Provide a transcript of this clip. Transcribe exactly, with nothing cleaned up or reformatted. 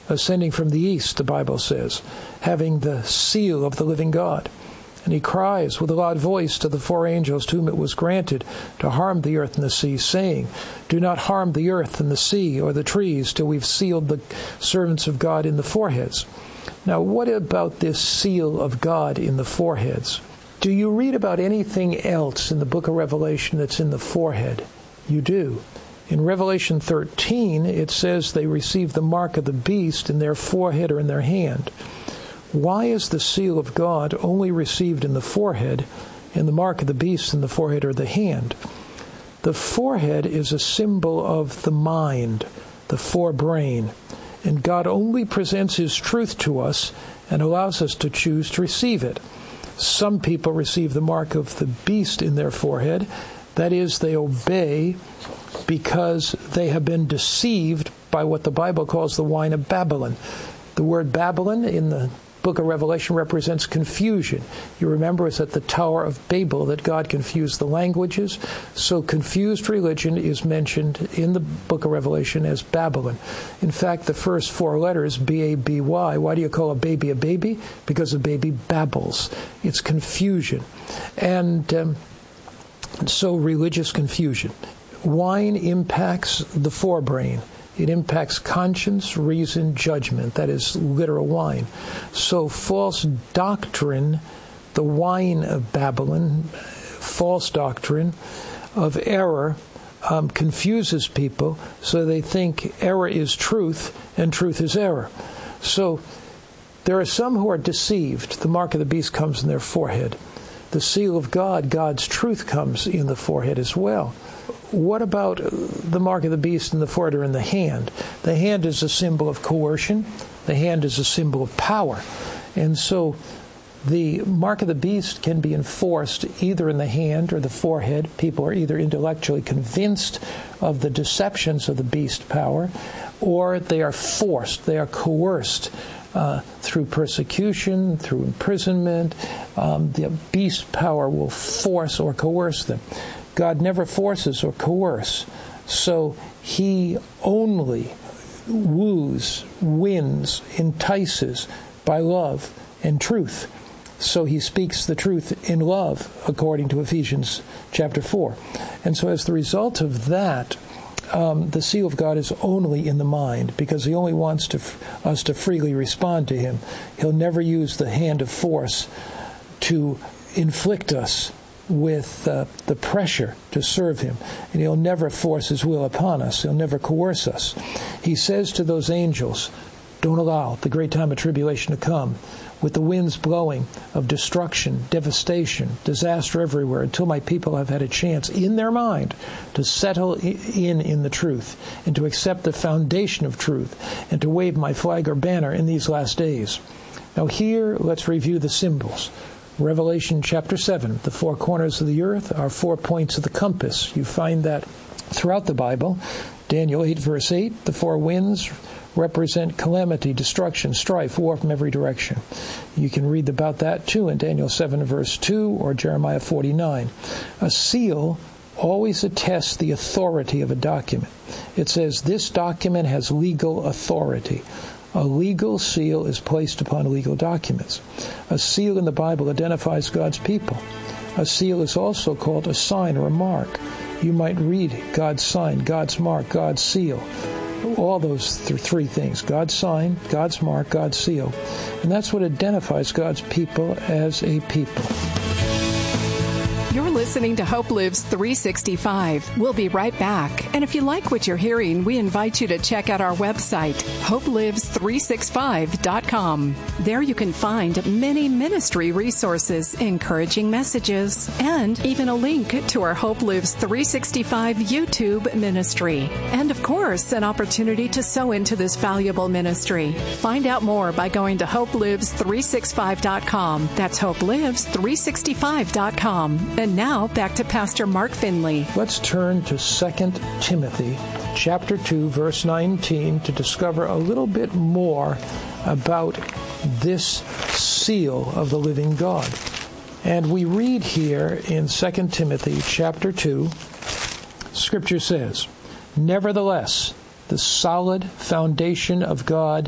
ascending from the east, the Bible says, having the seal of the living God. And he cries with a loud voice to the four angels to whom it was granted to harm the earth and the sea, saying, "Do not harm the earth and the sea or the trees till we've sealed the servants of God in the foreheads." Now, what about this seal of God in the foreheads? Do you read about anything else in the book of Revelation that's in the forehead? You do. In Revelation thirteen, it says they received the mark of the beast in their forehead or in their hand. Why is the seal of God only received in the forehead and the mark of the beast in the forehead or the hand? The forehead is a symbol of the mind, the forebrain, and God only presents His truth to us and allows us to choose to receive it. Some people receive the mark of the beast in their forehead. That is, they obey because they have been deceived by what the Bible calls the wine of Babylon. The word Babylon in the book of Revelation represents confusion. You remember it's at the Tower of Babel that God confused the languages. So confused religion is mentioned in the book of Revelation as Babylon. In fact, the first four letters, B A B Y, why do you call a baby a baby? Because a baby babbles. It's confusion. And um, so religious confusion. Wine impacts the forebrain. It impacts conscience, reason, judgment. That is literal wine. So false doctrine, the wine of Babylon, false doctrine of error, um, confuses people so they think error is truth and truth is error. So there are some who are deceived. The mark of the beast comes in their forehead. The seal of God, God's truth, comes in the forehead as well. What about the mark of the beast in the forehead or in the hand? The hand is a symbol of coercion. The hand is a symbol of power. And so the mark of the beast can be enforced either in the hand or the forehead. People are either intellectually convinced of the deceptions of the beast power, or they are forced, they are coerced uh, through persecution, through imprisonment. Um, the beast power will force or coerce them. God never forces or coerces, so He only woos, wins, entices by love and truth. So He speaks the truth in love, according to Ephesians chapter four. And so as the result of that, um, the seal of God is only in the mind, because He only wants to, us to freely respond to Him. He'll never use the hand of force to inflict us with uh, the pressure to serve Him. And He'll never force His will upon us. He'll never coerce us. He says to those angels, don't allow the great time of tribulation to come with the winds blowing of destruction, devastation, disaster everywhere, until my people have had a chance in their mind to settle in in the truth and to accept the foundation of truth and to wave my flag or banner in these last days. Now here, let's review the symbols. Revelation chapter seven, the four corners of the earth are four points of the compass. You find that throughout the Bible. Daniel eight, verse eight, the four winds represent calamity, destruction, strife, war from every direction. You can read about that too in Daniel seven, verse two, or Jeremiah forty-nine. A seal always attests the authority of a document. It says, this document has legal authority. A legal seal is placed upon legal documents. A seal in the Bible identifies God's people. A seal is also called a sign or a mark. You might read God's sign, God's mark, God's seal. All those th- three things, God's sign, God's mark, God's seal. And that's what identifies God's people as a people. You're listening to Hope Lives three sixty-five. We'll be right back. And if you like what you're hearing, we invite you to check out our website, hope lives three sixty-five dot com. There you can find many ministry resources, encouraging messages, and even a link to our Hope Lives three sixty-five YouTube ministry. And of course, an opportunity to sow into this valuable ministry. Find out more by going to hope lives three sixty-five dot com. That's hope lives three sixty-five dot com. And now, back to Pastor Mark Finley. Let's turn to Second Timothy chapter two, verse nineteen, to discover a little bit more about this seal of the living God. And we read here in Second Timothy chapter two, Scripture says, nevertheless, the solid foundation of God